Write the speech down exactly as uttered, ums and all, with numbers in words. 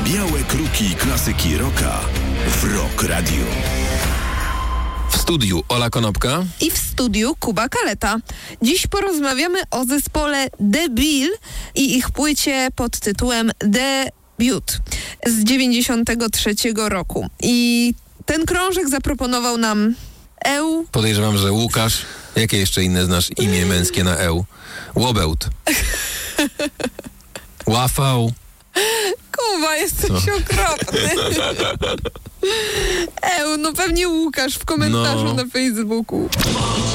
Białe kruki klasyki rocka w Rock Radio. W studiu Ola Konopka i w studiu Kuba Kaleta. Dziś porozmawiamy o zespole The Bill i ich płycie pod tytułem Debut z dziewięćdziesiątego trzeciego roku. I ten krążek zaproponował nam Eł. Podejrzewam, że Łukasz. Jakie jeszcze inne znasz imię męskie na Eł? Łobełt. Łafał. Kuba, jesteś no. okropny. Eł, no pewnie Łukasz w komentarzu no. na Facebooku.